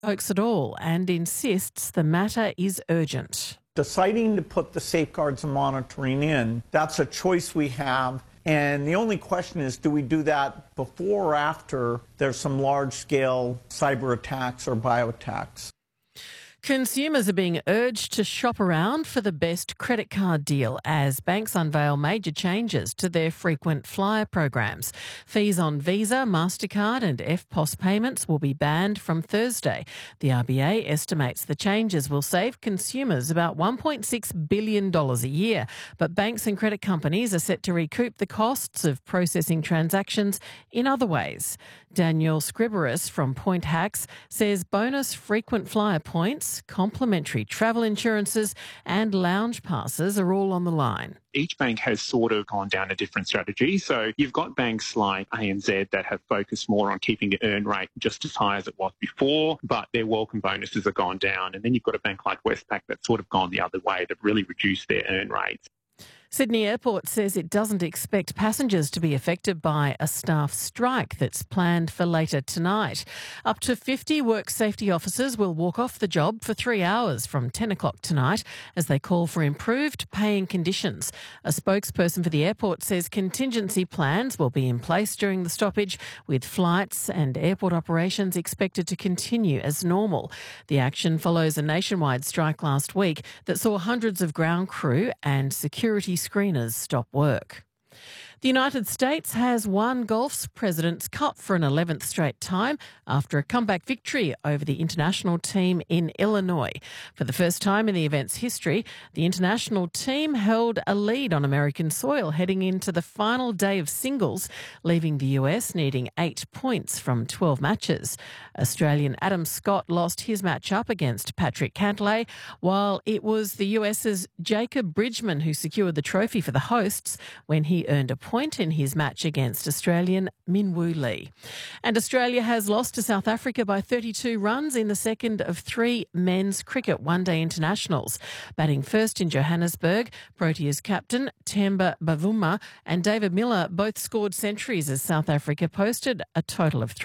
Pokes it all and insists the matter is urgent. Deciding to put the safeguards and monitoring in, that's a choice we have. And the only question is, do we do that before or after there's some large-scale cyber attacks or bio-attacks? Consumers are being urged to shop around for the best credit card deal as banks unveil major changes to their frequent flyer programs. Fees on Visa, MasterCard and EFTPOS payments will be banned from Thursday. The RBA estimates the changes will save consumers about $1.6 billion a year, but banks and credit companies are set to recoup the costs of processing transactions in other ways. Daniel Scriberis from Point Hacks says bonus frequent flyer points, complimentary travel insurances and lounge passes are all on the line. Each bank has sort of gone down a different strategy. So you've got banks like ANZ that have focused more on keeping the earn rate just as high as it was before, but their welcome bonuses have gone down. And then you've got a bank like Westpac that's sort of gone the other way, that really reduced their earn rates. Sydney Airport says it doesn't expect passengers to be affected by a staff strike that's planned for later tonight. Up to 50 work safety officers will walk off the job for 3 hours from 10 o'clock tonight as they call for improved paying conditions. A spokesperson for the airport says contingency plans will be in place during the stoppage, with flights and airport operations expected to continue as normal. The action follows a nationwide strike last week that saw hundreds of ground crew and security screeners stop work. The United States has won golf's President's Cup for an 11th straight time after a comeback victory over the international team in Illinois. For the first time in the event's history, the international team held a lead on American soil heading into the final day of singles, leaving the US needing 8 points from 12 matches. Australian Adam Scott lost his match-up against Patrick Cantlay, while it was the US's Jacob Bridgman who secured the trophy for the hosts when he earned a point in his match against Australian Min Woo Lee. And Australia has lost to South Africa by 32 runs in the second of 3 men's cricket one-day internationals. Batting first in Johannesburg, Proteas captain Temba Bavuma and David Miller both scored centuries as South Africa posted a total of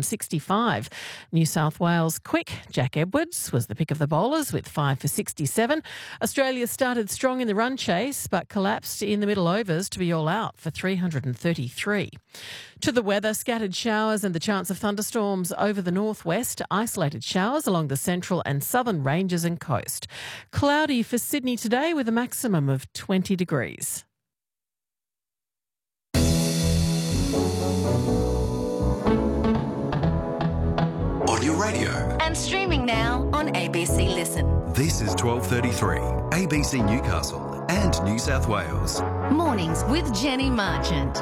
365. New South Wales quick Jack Edwards was the pick of the bowlers with 5 for 67. Australia started strong in the run chase but collapsed in the middle overs to be all out for 333. To the weather, scattered showers and the chance of thunderstorms over the northwest, isolated showers along the central and southern ranges and coast. Cloudy for Sydney today with a maximum of 20 degrees. On your radio. And streaming now on ABC Listen. This is 12:33, ABC Newcastle and New South Wales. Mornings with Jenny Marchant.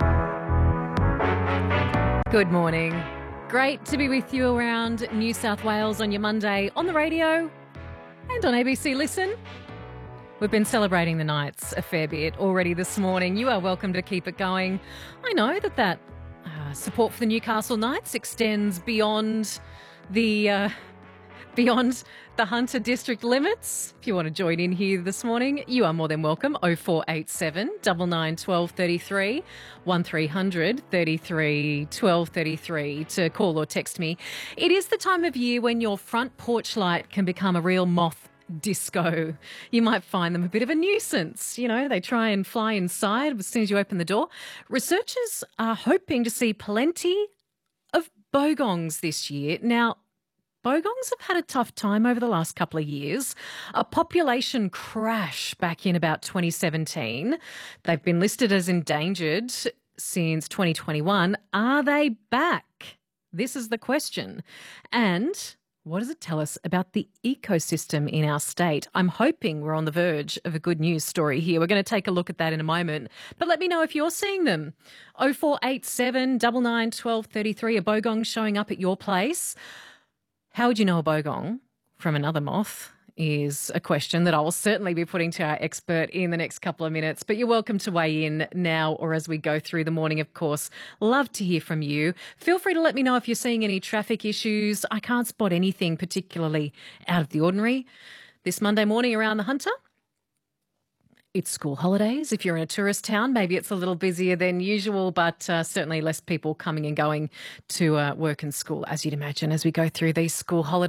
Good morning. Great to be with you around New South Wales on your Monday on the radio and on ABC Listen. We've been celebrating the Knights a fair bit already this morning. You are welcome to keep it going. I know that support for the Newcastle Knights extends beyond the Hunter district limits. If you want to join in here this morning, you are more than welcome. 0487 99 12 33 1300 33 12 33 to call or text me. It is the time of year when your front porch light can become a real moth disco. You might find them a bit of a nuisance. You know, they try and fly inside as soon as you open the door. Researchers are hoping to see plenty of bogongs this year. Now, bogongs have had a tough time over the last couple of years. A population crash back in about 2017. They've been listed as endangered since 2021. Are they back? This is the question. And what does it tell us about the ecosystem in our state? I'm hoping we're on the verge of a good news story here. We're going to take a look at that in a moment. But let me know if you're seeing them. 0487 99 12 33, a bogong showing up at your place. How would you know a bogong from another moth is a question that I will certainly be putting to our expert in the next couple of minutes. But you're welcome to weigh in now or as we go through the morning, of course. Love to hear from you. Feel free to let me know if you're seeing any traffic issues. I can't spot anything particularly out of the ordinary this Monday morning around the Hunter. It's school holidays. If you're in a tourist town, maybe it's a little busier than usual, but certainly less people coming and going to work and school, as you'd imagine, as we go through these school holidays.